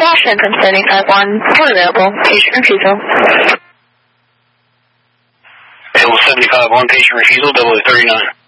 Washington 75-1, we're available. Patient refusal. Available 75-1, patient refusal, 0039.